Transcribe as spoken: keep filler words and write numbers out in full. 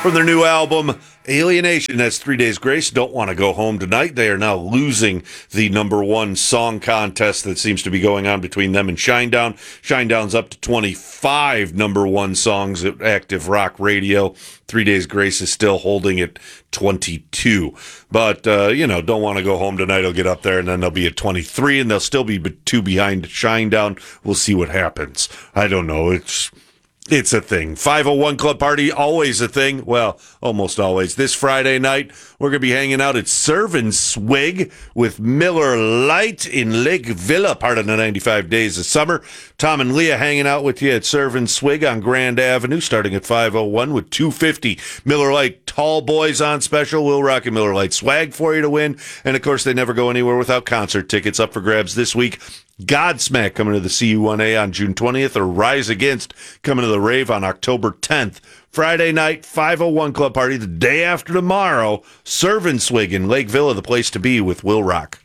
from their new album, Alienation. That's Three Days Grace. Don't Want to Go Home Tonight. They are now losing the number one song contest that seems to be going on between them and Shinedown. Shinedown's up to twenty-five number one songs at Active Rock Radio. Three Days Grace is still holding at twenty-two. But, uh, you know, Don't Want to Go Home Tonight will get up there, and then they'll be at twenty-three, and they'll still be two behind Shinedown. We'll see what happens. I don't know. It's... It's a thing. five oh one Club Party, always a thing. Well, almost always. This Friday night, we're going to be hanging out at Serve and Swig with Miller Lite in Lake Villa, part of the ninety-five Days of Summer. Tom and Leah hanging out with you at Serve and Swig on Grand Avenue, starting at five oh one with two fifty. Miller Lite Tall Boys on special. We'll rock a Miller Lite swag for you to win. And, of course, they never go anywhere without concert tickets up for grabs this week. Godsmack coming to the C U one A on June twentieth, or Rise Against coming to the Rave on October tenth. Friday night, five oh one Club Party, the day after tomorrow. Serve and Swig in Lake Villa, the place to be with Will Rock.